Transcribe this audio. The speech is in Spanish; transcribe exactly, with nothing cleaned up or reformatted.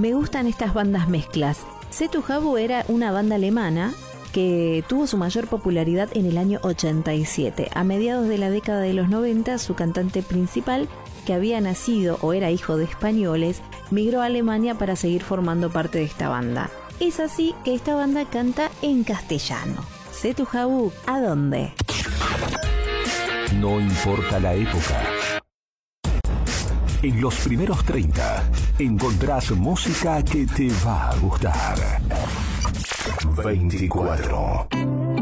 Me gustan estas bandas mezclas. Setu Habu era una banda alemana que tuvo su mayor popularidad en el año ochenta y siete. A mediados de la década de los noventa, su cantante principal, que había nacido o era hijo de españoles, migró a Alemania para seguir formando parte de esta banda. Es así que esta banda canta en castellano. Setu Habu, ¿a dónde? No importa la época. En los primeros treinta encontrás música que te va a gustar. veinticuatro.